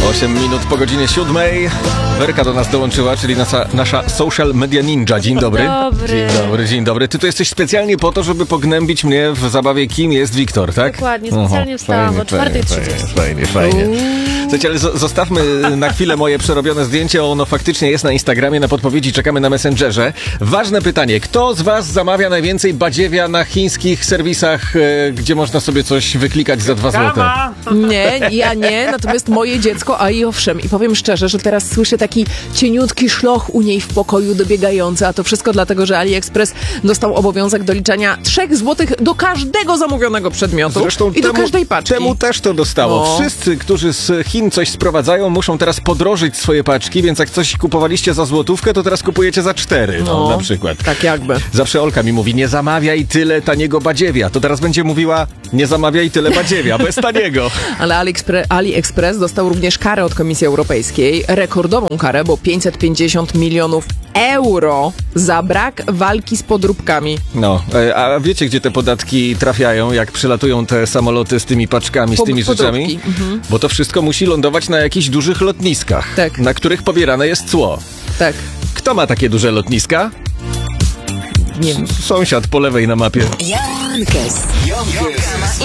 8 minut po godzinie 7. Werka do nas dołączyła, czyli nasza social media ninja. Dzień dobry. Dzień dobry. Ty tu jesteś specjalnie po to, żeby pognębić mnie w zabawie Kim jest Wiktor, tak? Dokładnie, specjalnie wstałam o 4:30. Fajnie. Słuchajcie, ale zostawmy na chwilę moje przerobione zdjęcie. Ono faktycznie jest na Instagramie, na podpowiedzi czekamy na Messengerze. Ważne pytanie, kto z was zamawia najwięcej badziewia na chińskich serwisach, gdzie można sobie coś wyklikać za 2 złote? Nie, ja nie, natomiast moje dziecko, a i owszem. I powiem szczerze, że teraz słyszę taki cieniutki szloch u niej w pokoju dobiegający, a to wszystko dlatego, że AliExpress dostał obowiązek doliczania 3 zł do każdego zamówionego przedmiotu. Zresztą i do każdej paczki. Temu też to dostało. No. Wszyscy, którzy z Chin coś sprowadzają, muszą teraz podrożyć swoje paczki, więc jak coś kupowaliście za złotówkę, to teraz kupujecie za 4, na przykład. Tak jakby. Zawsze Olka mi mówi, nie zamawiaj tyle taniego badziewia. To teraz będzie mówiła, nie zamawiaj tyle badziewia, bo jest taniego. Ale AliExpress dostał również karę od Komisji Europejskiej, rekordową karę, bo 550 milionów euro za brak walki z podróbkami. No, a wiecie, gdzie te podatki trafiają, jak przylatują te samoloty z tymi paczkami, z tymi rzeczami? Bo to wszystko musi lądować na jakichś dużych lotniskach, tak, na których pobierane jest cło. Tak. Kto ma takie duże lotniska? Nie wiem. Sąsiad po lewej na mapie.